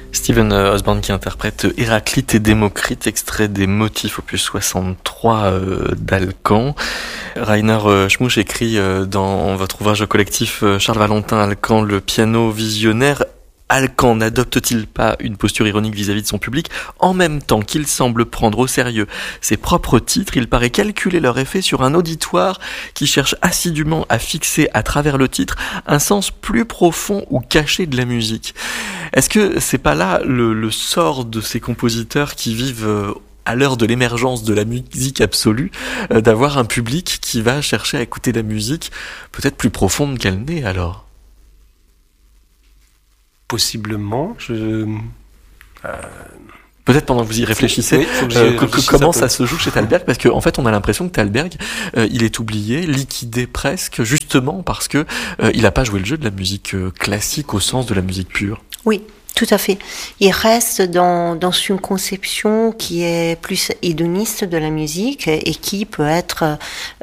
Steven Osborne qui interprète Héraclite et Démocrite, extrait des motifs opus 63 d'Alcan. Rainer Schmuch écrit dans votre ouvrage collectif Charles Valentin Alcan, le piano visionnaire. Alcan n'adopte-t-il pas une posture ironique vis-à-vis de son public? En même temps qu'il semble prendre au sérieux ses propres titres, il paraît calculer leur effet sur un auditoire qui cherche assidûment à fixer à travers le titre un sens plus profond ou caché de la musique. Est-ce que c'est pas là le sort de ces compositeurs qui vivent à l'heure de l'émergence de la musique absolue, d'avoir un public qui va chercher à écouter la musique peut-être plus profonde qu'elle n'est alors? Possiblement, Peut-être pendant que vous y réfléchissez, comment ça se joue chez Thalberg, parce qu'en fait on a l'impression que Thalberg, il est oublié, liquidé presque, justement parce que il n'a pas joué le jeu de la musique classique au sens de la musique pure. Oui. Tout à fait. Il reste dans une conception qui est plus hédoniste de la musique et qui peut être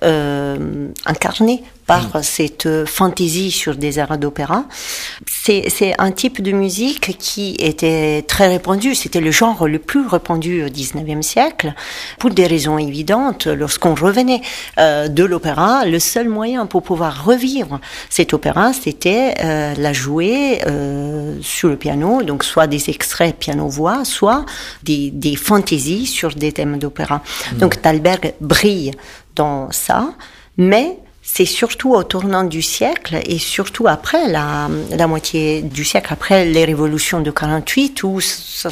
incarnée par cette fantaisie sur des airs d'opéra. C'est un type de musique qui était très répandu. C'était le genre le plus répandu au XIXe siècle. Pour des raisons évidentes, lorsqu'on revenait de l'opéra, le seul moyen pour pouvoir revivre cet opéra, c'était la jouer sur le piano, donc soit des extraits piano-voix, soit des fantaisies sur des thèmes d'opéra. Donc Thalberg brille dans ça, mais c'est surtout au tournant du siècle et surtout après la moitié du siècle, après les révolutions de 48, où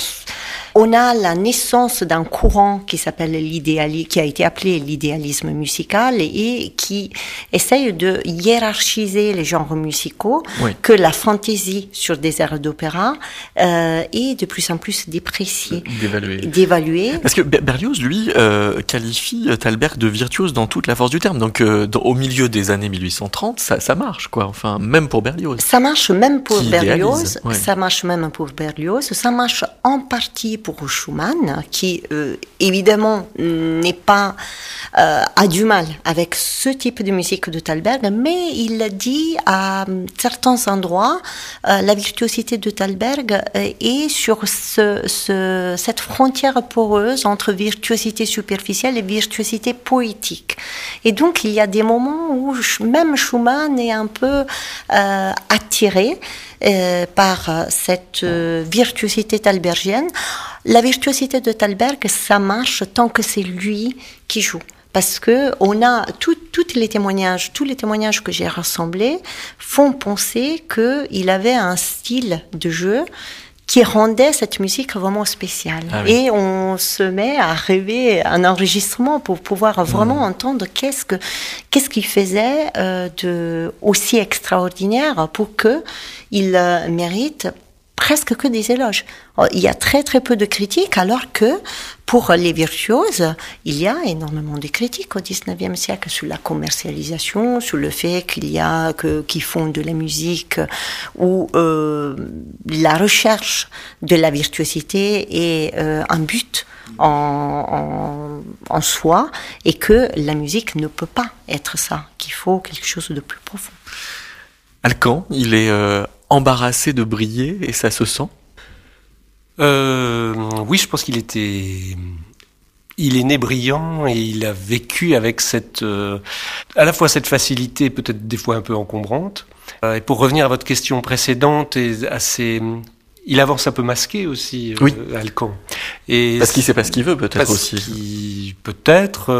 on a la naissance d'un courant qui s'appelle qui a été appelé l'idéalisme musical et qui essaye de hiérarchiser les genres musicaux, que la fantaisie sur des airs d'opéra est de plus en plus dépréciée, d'évaluer. Parce que Berlioz, lui, qualifie Thalberg de virtuose dans toute la force du terme. Donc, au milieu des années 1830, ça marche, quoi. Enfin, même pour Berlioz. Ça marche même pour Berlioz. Ouais. Ça marche même pour Berlioz. Ça marche en partie pour Schumann, qui évidemment n'est pas a du mal avec ce type de musique de Thalberg, mais il dit à certains endroits la virtuosité de Thalberg est sur cette frontière poreuse entre virtuosité superficielle et virtuosité poétique. Et donc il y a des moments où même Schumann est un peu attiré par cette virtuosité thalbergienne. La virtuosité de Thalberg, ça marche tant que c'est lui qui joue. Parce que on a tous les témoignages que j'ai rassemblés font penser qu'il avait un style de jeu qui rendait cette musique vraiment spéciale. Ah oui. Et on se met à rêver un enregistrement pour pouvoir vraiment entendre qu'est-ce qu'il faisait de aussi extraordinaire pour que il mérite presque que des éloges. Il y a très très peu de critiques, alors que pour les virtuoses, il y a énormément de critiques au XIXe siècle sur la commercialisation, sur le fait qu'ils font de la musique où la recherche de la virtuosité est un but en soi, et que la musique ne peut pas être ça, qu'il faut quelque chose de plus profond. Alcan, il est embarrassé de briller et ça se sent? Oui, je pense qu'il est né brillant et il a vécu avec à la fois cette facilité peut-être des fois un peu encombrante. Et pour revenir à votre question précédente il avance un peu masqué aussi, oui. Alcan. Parce qu'il sait pas ce qu'il veut, peut-être aussi. Peut-être.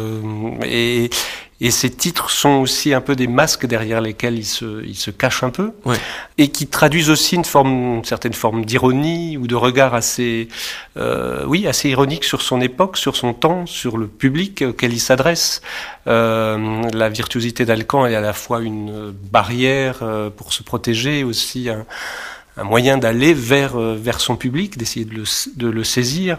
Et ces titres sont aussi un peu des masques derrière lesquels il se cache un peu. Ouais. Et qui traduisent aussi une certaine forme d'ironie ou de regard assez ironique sur son époque, sur son temps, sur le public auquel il s'adresse. La virtuosité d'Alcan est à la fois une barrière pour se protéger, aussi un moyen d'aller vers son public, d'essayer de le saisir.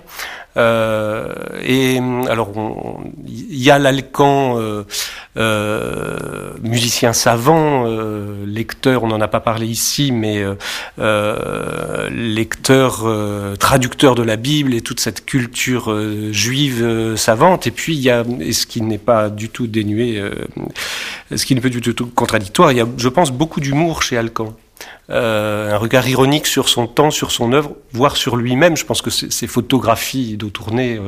Et alors, il y a l'Alcan musicien savant, lecteur, on n'en a pas parlé ici, mais lecteur, traducteur de la Bible et toute cette culture juive savante. Et puis il y a, et ce qui n'est pas du tout dénué, ce qui n'est pas du tout contradictoire, il y a, je pense, beaucoup d'humour chez Alcan. un regard ironique sur son temps, sur son œuvre, voire sur lui-même. Je pense que ces photographies d'Autourné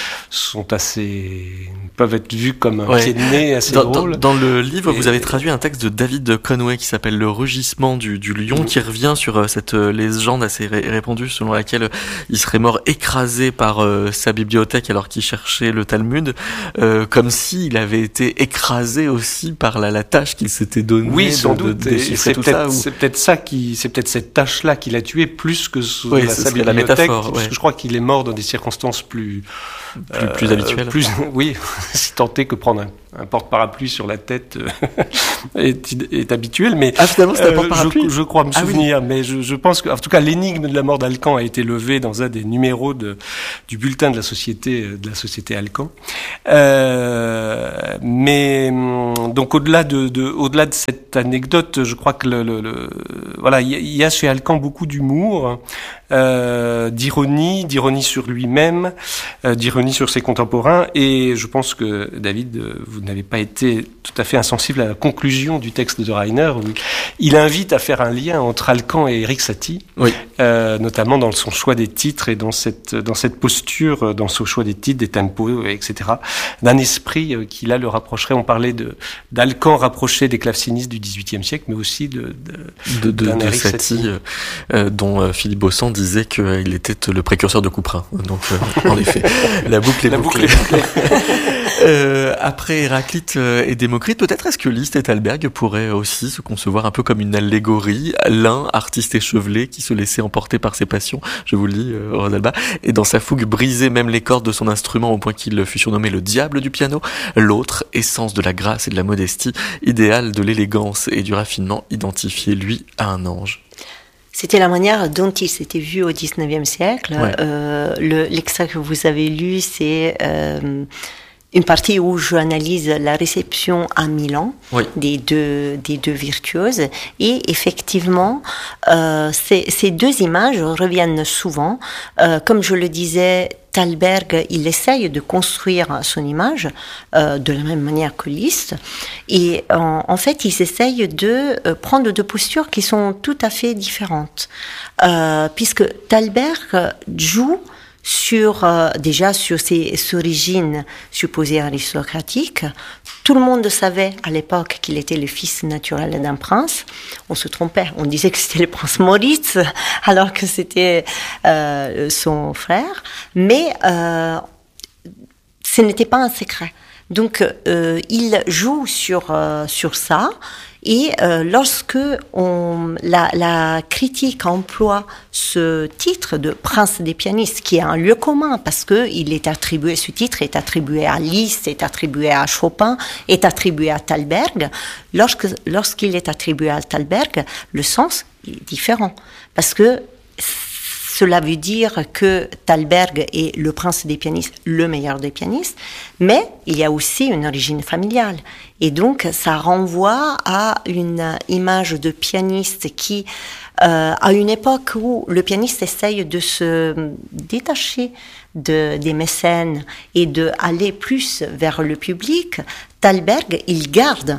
peuvent être vues comme un pied de nez assez drôle. Dans le livre, vous avez traduit un texte de David Conway qui s'appelle Le rugissement du lion, qui revient sur cette légende assez répandue selon laquelle il serait mort écrasé par sa bibliothèque alors qu'il cherchait le Talmud, comme s'il avait été écrasé aussi par la tâche qu'il s'était donnée. Oui, sans doute. C'est peut-être cette tâche-là qui l'a tué plus que sa bibliothèque. La métaphore. Parce que je crois qu'il est mort dans des circonstances plus habituelles. Oui, si tant est que prendre un porte-parapluie sur la tête est habituel, mais finalement c'est un porte-parapluie. Je crois me souvenir, mais je pense que, en tout cas, l'énigme de la mort d'Alcan a été levée dans un des numéros du bulletin de la société Alcan. Mais donc au-delà de cette anecdote, je crois que il y a chez Alcan beaucoup d'humour, d'ironie sur lui-même, d'ironie sur ses contemporains, et je pense que David, vous n'avez pas été tout à fait insensible à la conclusion du texte de Rainer, où il invite à faire un lien entre Alcan et Erik Satie, notamment dans son choix des titres et dans cette posture, dans son choix des titres, des tempos, etc., d'un esprit qui là le rapprocherait. On parlait d'Alcan rapproché des clavecinistes du XVIIIe siècle, mais aussi de Erik Satie, dont Philippe Beaussan disait qu'il était le précurseur de Couperin. Donc, en effet, la boucle est bouclée. Après Héraclite et Démocrite, peut-être est-ce que Liszt et Thalberg pourraient aussi se concevoir un peu comme une allégorie, l'un artiste échevelé qui se laissait emporter par ses passions, je vous le dis, Rosalba, et dans sa fougue brisait même les cordes de son instrument au point qu'il fut surnommé le diable du piano, l'autre, essence de la grâce et de la modestie, idéal de l'élégance et du raffinement, identifié lui à un ange. C'était la manière dont il s'était vu au XIXe siècle. L'extrait que vous avez lu, c'est une partie où j'analyse la réception à Milan des deux virtuoses. Et effectivement, ces deux images reviennent souvent. Comme je le disais, Thalberg, il essaye de construire son image de la même manière que Liszt. Et en fait, il essaye de prendre deux postures qui sont tout à fait différentes. Puisque Thalberg joue déjà sur ses origines supposées aristocratiques. Tout le monde savait à l'époque qu'il était le fils naturel d'un prince. On se trompait, on disait que c'était le prince Moritz, alors que c'était son frère. Mais ce n'était pas un secret. Donc, il joue sur ça. Et lorsque la critique emploie ce titre de prince des pianistes, qui est un lieu commun, parce que ce titre est attribué à Liszt, est attribué à Chopin, est attribué à Thalberg. Lorsqu'il est attribué à Thalberg, le sens est différent, parce que cela veut dire que Thalberg est le prince des pianistes, le meilleur des pianistes, mais il y a aussi une origine familiale. Et donc, ça renvoie à une image de pianiste qui, à une époque où le pianiste essaye de se détacher des mécènes et d'aller plus vers le public, Thalberg, il garde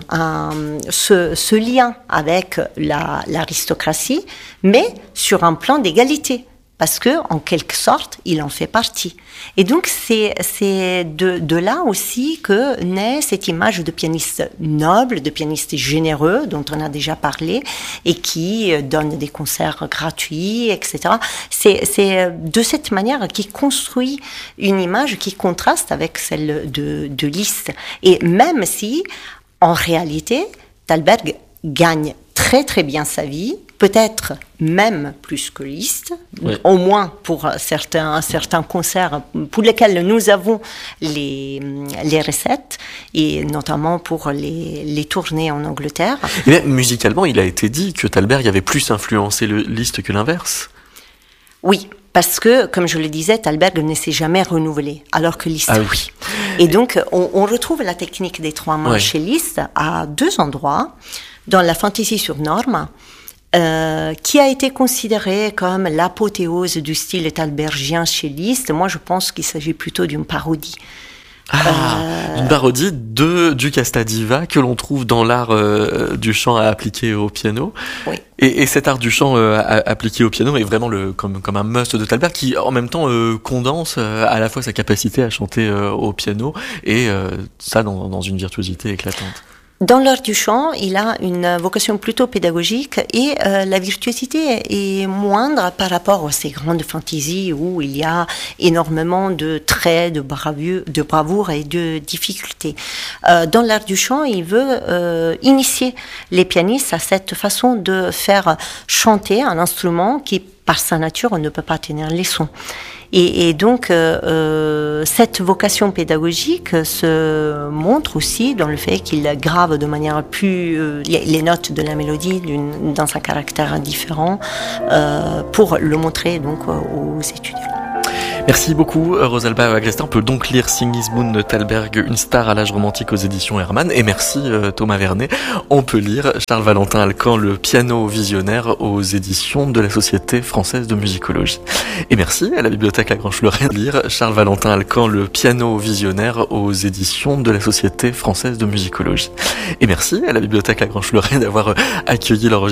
ce lien avec l'aristocratie, mais sur un plan d'égalité. Parce que, en quelque sorte, il en fait partie. Et donc, c'est de là aussi que naît cette image de pianiste noble, de pianiste généreux, dont on a déjà parlé, et qui donne des concerts gratuits, etc. C'est de cette manière qu'il construit une image qui contraste avec celle de Liszt. Et même si, en réalité, Thalberg gagne très très bien sa vie, peut-être même plus que Liszt, au moins pour certains concerts pour lesquels nous avons les recettes, et notamment pour les tournées en Angleterre. Mais musicalement, il a été dit que Thalberg avait plus influencé Liszt que l'inverse. Oui, parce que, comme je le disais, Thalberg ne s'est jamais renouvelé, alors que Liszt, oui. Et donc, on retrouve la technique des trois mains chez Liszt à deux endroits. Dans la Fantaisie sur Norme, qui a été considérée comme l'apothéose du style thalbergien chez Liszt. Moi, je pense qu'il s'agit plutôt d'une parodie. Une parodie du Casta Diva que l'on trouve dans l'art du chant appliqué au piano. Oui. Et cet art du chant appliqué au piano est vraiment comme un must de Thalberg qui en même temps condense à la fois sa capacité à chanter au piano et ça dans une virtuosité éclatante. Dans l'art du chant, il a une vocation plutôt pédagogique et la virtuosité est moindre par rapport à ces grandes fantaisies où il y a énormément de traits, de bravoure et de difficultés. Dans l'art du chant, il veut initier les pianistes à cette façon de faire chanter un instrument qui, par sa nature, ne peut pas tenir les sons. Et donc, cette vocation pédagogique se montre aussi dans le fait qu'il grave de manière plus les notes de la mélodie dans un caractère différent pour le montrer donc aux étudiants. Merci beaucoup Rosalba Agresta. On peut donc lire Sigismund Thalberg, une star à l'âge romantique aux éditions Hermann. Et merci Thomas Vernet. On peut lire Charles-Valentin Alcan, le piano visionnaire aux éditions de la Société française de musicologie. Et merci à la Bibliothèque Lagrange-Lorraine de lire Charles-Valentin Alcan, le piano visionnaire aux éditions de la Société française de musicologie. Et merci à la Bibliothèque Lagrange-Lorraine d'avoir accueilli l'enregistrement